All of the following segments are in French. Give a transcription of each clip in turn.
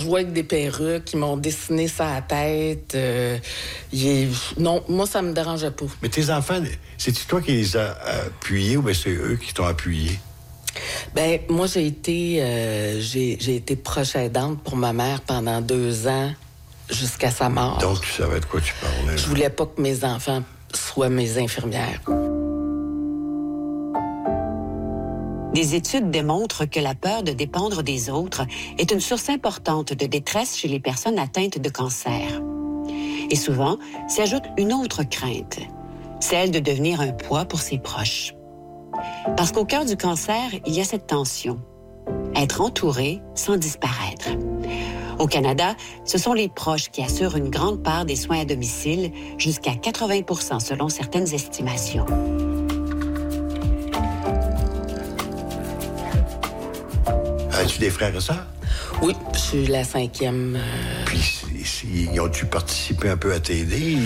joué avec des perruques, ils m'ont dessiné sa tête. Non, moi, ça me dérangeait pas. Mais tes enfants, c'est-tu toi qui les as appuyés ou bien c'est eux qui t'ont appuyé? Ben moi, j'ai été proche aidante pour ma mère pendant 2 ans jusqu'à sa mort. Donc, tu savais de quoi tu parlais. Je voulais pas que mes enfants soient mes infirmières. Des études démontrent que la peur de dépendre des autres est une source importante de détresse chez les personnes atteintes de cancer. Et souvent, s'y ajoute une autre crainte, celle de devenir un poids pour ses proches. Parce qu'au cœur du cancer, il y a cette tension, être entouré sans disparaître. Au Canada, ce sont les proches qui assurent une grande part des soins à domicile, jusqu'à 80% selon certaines estimations. As-tu des frères et sœurs? Oui, je suis la 5e. Puis, ils ont-tu participé un peu à t'aider?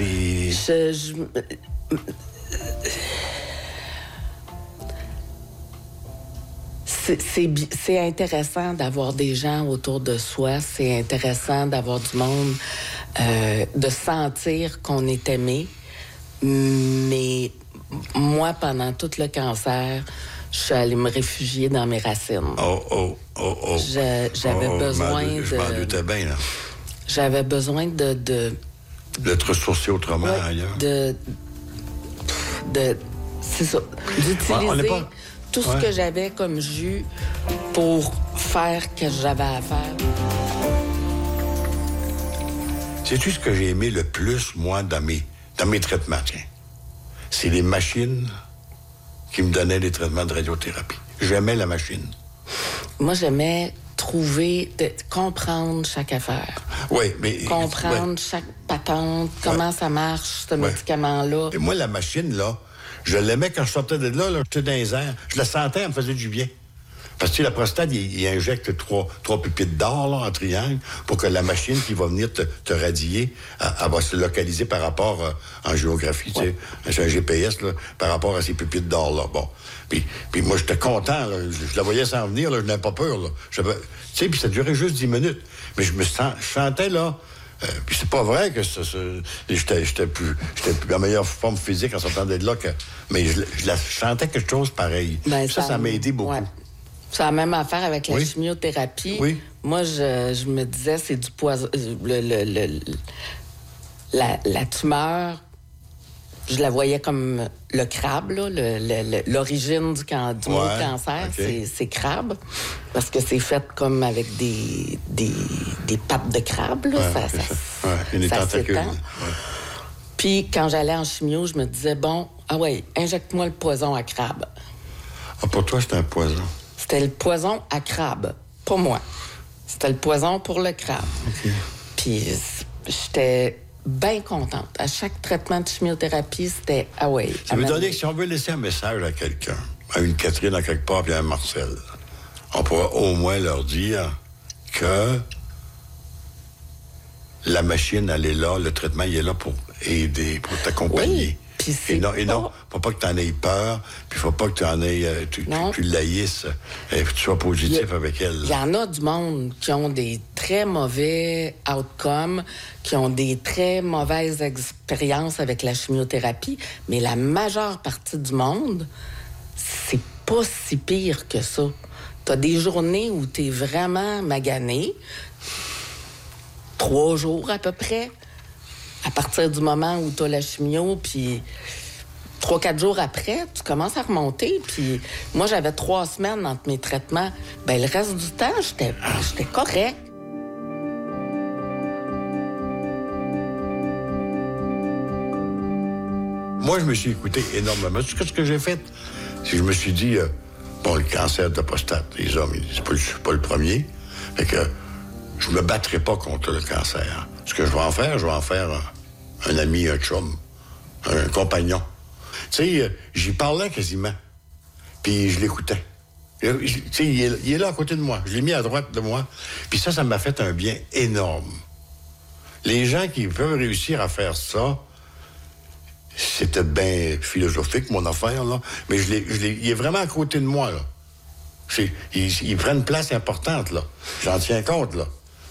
C'est intéressant d'avoir des gens autour de soi. C'est intéressant d'avoir du monde, de sentir qu'on est aimé. Mais moi, pendant tout le cancer, je suis allée me réfugier dans mes racines. J'avais besoin de... Je m'en doutais bien, là. J'avais besoin de te ressourcer autrement, ailleurs. C'est ça. D'utiliser tout ce que j'avais comme jus pour faire ce que j'avais à faire. Sais-tu ce que j'ai aimé le plus, moi, dans mes traitements, tiens? C'est les machines qui me donnaient les traitements de radiothérapie. J'aimais la machine. Moi, j'aimais comprendre chaque affaire. Oui, mais... Comprendre chaque patente, comment ça marche, ce médicament-là. Et moi, la machine, là, je l'aimais quand je sortais de là, j'étais dans les airs. Je la sentais, elle me faisait du bien. Parce que la prostate, il injecte trois pépites d'or là, en triangle pour que la machine qui va venir te radier, elle va se localiser par rapport en géographie, tu sais. C'est un GPS là, par rapport à ces pépites d'or là. Bon. Puis moi, j'étais content. Là. Je la voyais s'en venir, là, je n'avais pas peur. Là. Tu sais, puis ça durait juste 10 minutes. Mais je sentais là. Puis c'est pas vrai que j'étais plus en meilleure forme physique en sortant de là mais je sentais quelque chose pareil. Ben, ça m'a aidé beaucoup. Ouais. C'est la même affaire avec la chimiothérapie. Oui. Moi, je me disais, c'est du poison. La tumeur, je la voyais comme le crabe, là, l'origine du mot cancer, c'est crabe. Parce que c'est fait comme avec des pattes de crabe, là. Une tentacule. Puis, quand j'allais en chimio, je me disais, injecte-moi le poison à crabe. Ah, pour toi, c'était un poison? C'était le poison à crabe, pas moi. C'était le poison pour le crabe. Okay. Puis j'étais bien contente. À chaque traitement de chimiothérapie, c'était Ça veut dire que si on veut laisser un message à quelqu'un, à une Catherine à quelque part, puis à un Marcel, on pourra au moins leur dire que la machine, elle est là, le traitement, il est là pour aider, pour t'accompagner. Oui. Et non, faut pas que tu en aies peur, puis faut pas que tu en aies, tu laïsses, et que tu sois positif avec elle. Il y en a du monde qui ont des très mauvais outcomes, qui ont des très mauvaises expériences avec la chimiothérapie, mais la majeure partie du monde, c'est pas si pire que ça. T'as des journées où t'es vraiment magané, 3 jours à peu près, à partir du moment où tu as la chimio, puis 3-4 jours après, tu commences à remonter. Puis moi, j'avais 3 semaines entre mes traitements. Le reste du temps, j'étais correct. Moi, je me suis écouté énormément. Tu sais ce que j'ai fait? C'est que je me suis dit, le cancer de la prostate, les hommes, c'est pas le premier. Fait que je me battrai pas contre le cancer. Ce que je vais en faire un ami, un chum, un compagnon. Tu sais, j'y parlais quasiment. Puis je l'écoutais. Tu sais, il est là à côté de moi. Je l'ai mis à droite de moi. Puis ça m'a fait un bien énorme. Les gens qui peuvent réussir à faire ça, c'était bien philosophique, mon affaire, là. Mais il est vraiment à côté de moi, là. Il prend une place importante, là. J'en tiens compte, là.